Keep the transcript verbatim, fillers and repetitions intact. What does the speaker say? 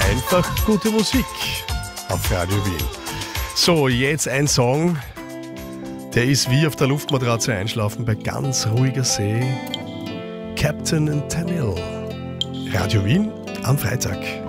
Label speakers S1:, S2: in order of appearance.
S1: Einfach gute Musik auf Radio Wien. So, jetzt ein Song, der ist wie auf der Luftmatratze einschlafen bei ganz ruhiger See. Captain and Tennille. Radio Wien am Freitag.